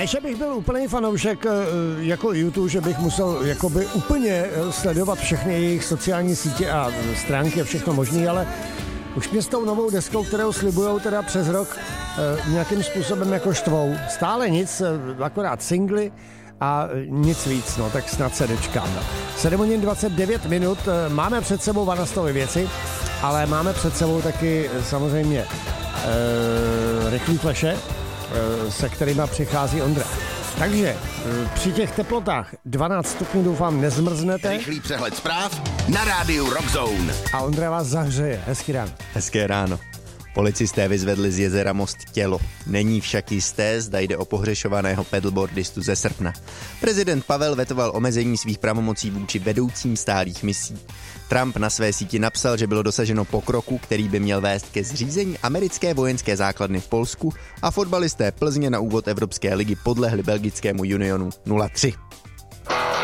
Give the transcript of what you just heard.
Ne, že bych byl úplný fanoušek jako YouTube, že bych musel jakoby úplně sledovat všechny jejich sociální sítě a stránky a všechno možné, ale už mě s tou novou deskou, kterou slibujou teda přes rok, nějakým způsobem jako štvou. Stále nic, akorát singly a nic víc, no, tak snad se dočkám. 7 hodin 29 minut, máme před sebou Vanastovy věci, ale máme před sebou taky samozřejmě rychlý fleše, se kterýma přichází Ondra. Takže při těch teplotách 12 stupňů doufám nezmrznete. Rychlý přehled zpráv na rádiu Rockzone. A Ondra vás zahřeje. Hezký ráno. Hezké ráno. Policisté vyzvedli z jezera Most tělo. Není však jisté, zda jde o pohřešovaného pedalboardistu ze srpna. Prezident Pavel vetoval omezení svých pravomocí vůči vedoucím stálých misí. Trump na své síti napsal, že bylo dosaženo pokroku, který by měl vést ke zřízení americké vojenské základny v Polsku a fotbalisté Plzně na úvod Evropské ligy podlehli belgickému Unionu 0-3.